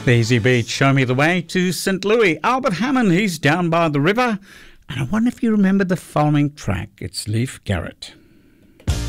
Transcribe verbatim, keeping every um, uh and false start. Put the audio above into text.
The Easy Beat, Show Me the Way to Saint Louis. Albert Hammond, he's down by the river. And I wonder if you remember the following track. It's Leif Garrett.